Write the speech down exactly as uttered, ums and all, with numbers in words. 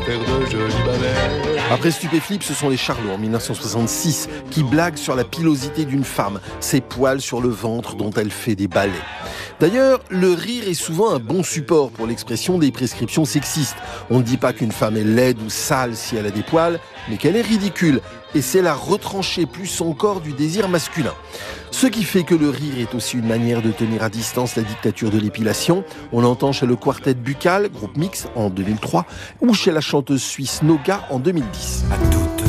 faire de jolies babelles. Après Stupéflip, ce sont les Charlots en dix-neuf cent soixante-six qui blaguent sur la pilosité d'une femme, ses poils sur le ventre dont elle fait des ballets. D'ailleurs, le rire est souvent un bon support pour l'expression des prescriptions sexistes. On ne dit pas qu'une femme est laide ou sale si elle a des poils, mais qu'elle est ridicule. Et c'est la retrancher plus encore du désir masculin. Ce qui fait que le rire est aussi une manière de tenir à distance la dictature de l'épilation. On l'entend chez le Quartet Buccal, groupe mix en deux mille trois, ou chez la chanteuse suisse Noga en deux mille dix.